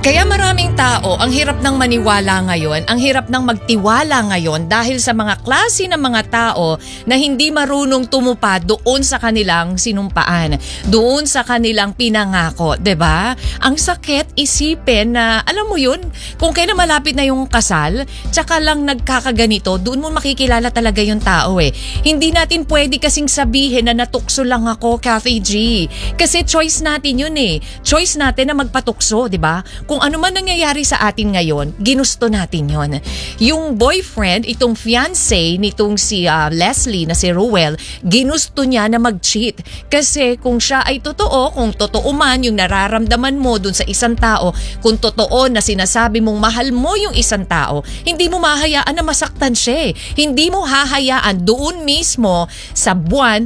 Kaya maraming tao, ang hirap ng maniwala ngayon, ang hirap ng magtiwala ngayon dahil sa mga klase ng mga tao na hindi marunong tumupad doon sa kanilang sinumpaan, doon sa kanilang pinangako, 'di ba? Ang sakit isipin na, alam mo yun, kung kailan malapit na yung kasal, tsaka lang nagkakaganito, doon mo makikilala talaga yung tao eh. Hindi natin pwede kasing sabihin na natukso lang ako, Kathy G. Kasi choice natin yun eh. Choice natin na magpatukso, 'di ba? Kung ano man nangyayari sa atin ngayon, ginusto natin yon. Yung boyfriend, itong fiancé nitong si Leslie na si Ruel, ginusto niya na mag-cheat. Kasi kung siya ay totoo, kung totoo man yung nararamdaman mo dun sa isang tao, kung totoo na sinasabi mong mahal mo yung isang tao, hindi mo mahayaan na masaktan siya. Hindi mo hahayaan doon mismo sa buwan